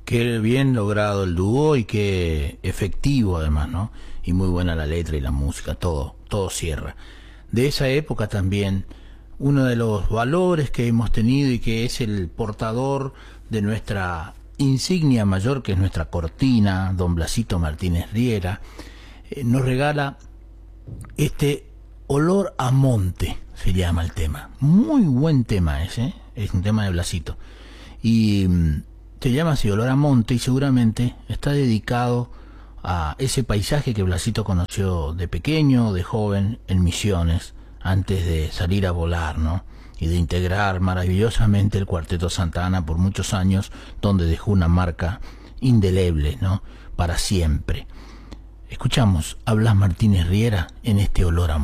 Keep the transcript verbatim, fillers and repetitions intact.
Qué bien logrado el dúo y qué efectivo además, ¿no? Y muy buena la letra y la música, todo, todo cierra. De esa época también, uno de los valores que hemos tenido y que es el portador de nuestra insignia mayor, que es nuestra cortina, don Blasito Martínez Riera, eh, nos regala este Olor a Monte, se llama el tema. Muy buen tema ese, es un tema de Blasito. Y mm, se llama así, Olor a Monte, y seguramente está dedicado a ese paisaje que Blasito conoció de pequeño, de joven, en Misiones, antes de salir a volar, ¿no? Y de integrar maravillosamente el Cuarteto Santa Ana por muchos años, donde dejó una marca indeleble, ¿no? Para siempre. Escuchamos a Blas Martínez Riera en este Olor a Monte.